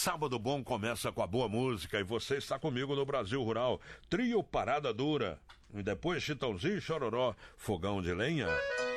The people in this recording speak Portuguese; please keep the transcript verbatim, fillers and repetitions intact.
sábado bom começa com a boa música e você está comigo no Brasil Rural. Trio Parada Dura. E depois Chitãozinho e Chororó, Fogão de Lenha.